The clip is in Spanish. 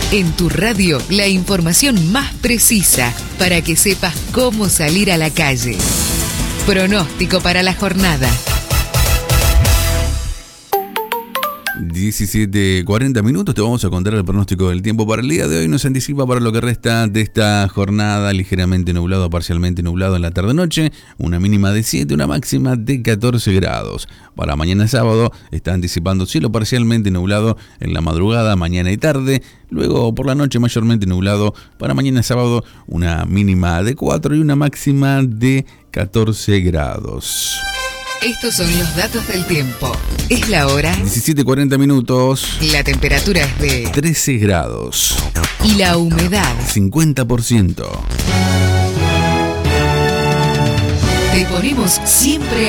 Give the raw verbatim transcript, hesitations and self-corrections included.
En tu radio, la información más precisa para que sepas cómo salir a la calle. Pronóstico para la jornada. diecisiete cuarenta minutos, te vamos a contar el pronóstico del tiempo para el día de hoy. Nos anticipa para lo que resta de esta jornada: ligeramente nublado a parcialmente nublado en la tarde-noche, una mínima de siete, una máxima de catorce grados. Para mañana sábado está anticipando cielo parcialmente nublado en la madrugada, mañana y tarde. Luego por la noche mayormente nublado. Para mañana sábado una mínima de cuatro y una máxima de catorce grados. Estos son los datos del tiempo. Es la hora. diecisiete cuarenta minutos. La temperatura es de trece grados. Y la humedad cincuenta por ciento. Te ponemos siempre